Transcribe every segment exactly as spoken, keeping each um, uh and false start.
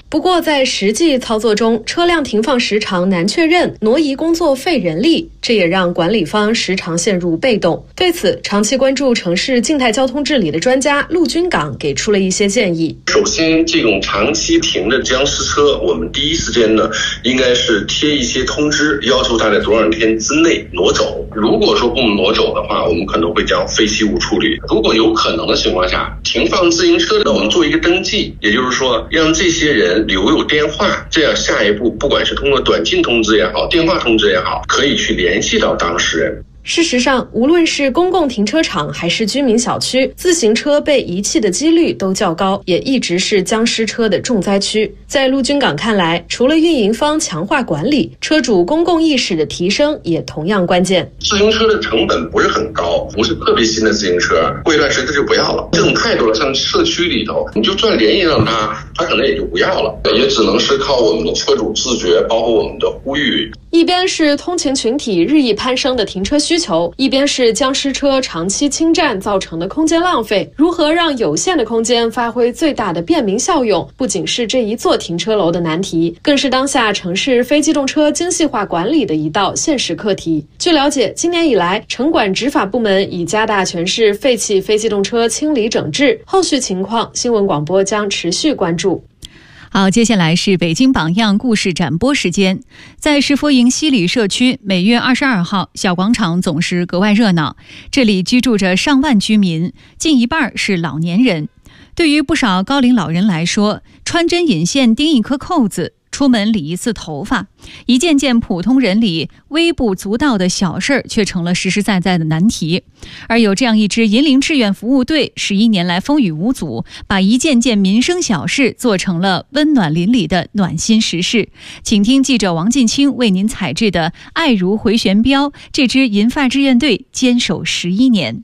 不过在实际操作中，车辆停放时长难确认，挪移工作费人力，这也让管理方时常陷入被动。对此，长期关注城市静态交通治理的专家陆军港给出了一些建议。 首先，这种长期停的僵尸车，我们第一时间呢，应该是贴一些通知，要求它在多少天之内挪走。如果说不挪走的话，我们可能会将废弃物处理。如果有可能的情况下，停放自行车，那我们做一个登记，也就是说，让这些人留有电话，这样下一步不管是通过短信通知也好，电话通知也好，可以去联系到当事人。 事实上，无论是公共停车场还是居民小区，自行车被遗弃的几率都较高，也一直是僵尸车的重灾区。在陆军港看来，除了运营方强化管理，车主公共意识的提升也同样关键。 自行车的成本不是很高，不是特别新的自行车，过一段时间就不要了。这种态度了，像社区里头，你就算联系上他，他可能也就不要了，也只能是靠我们的车主自觉，包括我们的呼吁。 一边是通勤群体日益攀升的停车需求，一边是僵尸车长期侵占造成的空间浪费。如何让有限的空间发挥最大的便民效用，不仅是这一座停车楼的难题，更是当下城市非机动车精细化管理的一道现实课题。据了解，今年以来，城管执法部门已加大全市废弃非机动车清理整治，后续情况新闻广播将持续关注。 好，接下来是北京榜样故事展播时间。在石佛营西里社区，每月二十二号，小广场总是格外热闹。这里居住着上万居民，近一半是老年人。对于不少高龄老人来说，穿针引线钉一颗扣子，出门理一次头发，一件件普通人里微不足道的小事儿，却成了实实在在的难题。而有这样一支银陵志愿服务队，十一年来风雨无阻，把一件件民生小事做成了温暖邻里的暖心实事。请听记者王进清为您采制的《爱如回旋镖》，这支银发志愿队坚守十一年。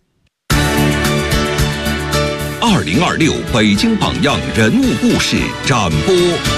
二零二六北京榜样人物故事展播。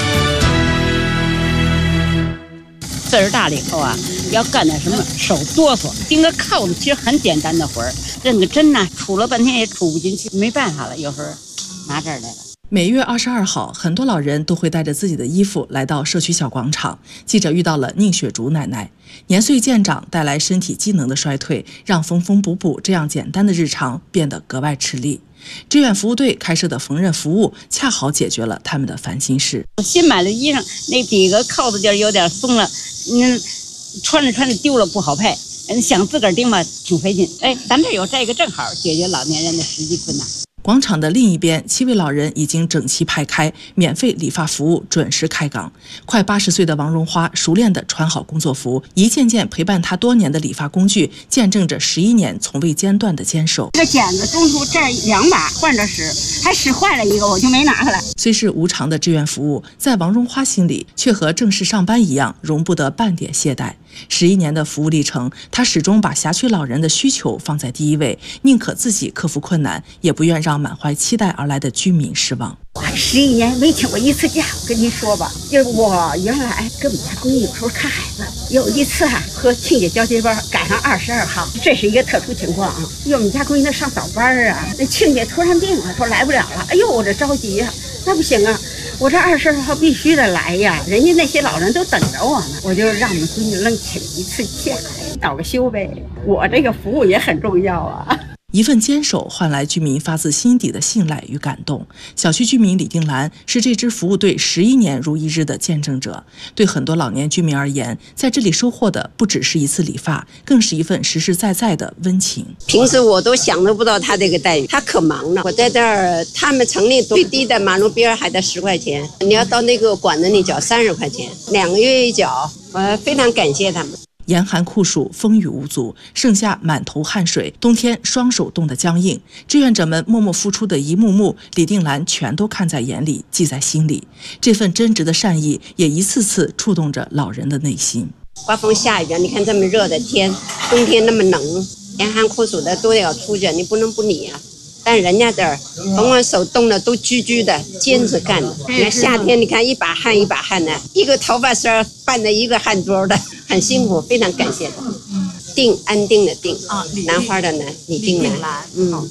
岁数大了以后啊，要干点什么手哆嗦，钉个扣子其实很简单的活儿，认个针呢，杵了半天也杵不进去，没办法了，有时候拿这儿来了。 每月二十二号，很多老人都会带着自己的衣服来到社区小广场。记者遇到了宁雪竹奶奶，年岁渐长带来身体机能的衰退，让缝缝补补这样简单的日常变得格外吃力。志愿服务队开设的缝纫服务恰好解决了他们的烦心事。 新买的衣裳那底个扣子就有点松了，嗯，穿着穿着丢了不好配，嗯，想自个儿钉吧挺费劲。哎，咱这有这个正好解决老年人的实际困难。 广场的另一边，七位老人已经整齐排开，免费理发服务准时开岗。快八十岁的王荣花熟练地穿好工作服，一件件陪伴她多年的理发工具，见证着十一年从未间断的坚守。 这个剪子中途这两把换着使，还使坏了一个，我就没拿回来。 虽是无偿的志愿服务，在王荣花心里，却和正式上班一样，容不得半点懈怠。十一年的服务历程，他始终把辖区老人的需求放在第一位，宁可自己克服困难，也不愿让满怀期待而来的居民失望。 十一年没请过一次假，我跟您说吧，就是我原来跟我们家闺女有时候看孩子，有一次啊和庆姐交接班赶上二十二号，这是一个特殊情况啊，因为我们家闺女上早班啊，那庆姐突然病了，说来不了了，哎呦我这着急呀、啊，那不行啊。我这二十二号必须得来呀，人家那些老人都等着我呢，我就让我们闺女愣请一次假，倒个休呗。我这个服务也很重要啊。 一份坚守换来居民发自心底的信赖与感动。小区居民李定兰是这支服务队十一年如一日的见证者。对很多老年居民而言，在这里收获的不只是一次理发，更是一份实实在在的温情。 平时我都想都不到他这个待遇，他可忙了。我在这儿，他们城里最低的马路边还得十块钱，你要到那个馆子里缴三十块钱，两个月一缴，我非常感谢他们。 严寒酷暑，风雨无阻，剩下满头汗水，冬天双手冻得僵硬。志愿者们默默付出的一幕幕，李定兰全都看在眼里，记在心里。这份真挚的善意，也一次次触动着老人的内心。 刮风下雨，你看这么热的天，冬天那么冷，严寒酷暑的都要出去，你不能不理啊。但人家这儿甭管手冻的都居居的，坚持干的。你看夏天，你看一把汗一把汗的，一个头发丝拌的一个汗珠的，很辛苦，非常感谢的。定安定的定，兰花的兰，李定兰。嗯。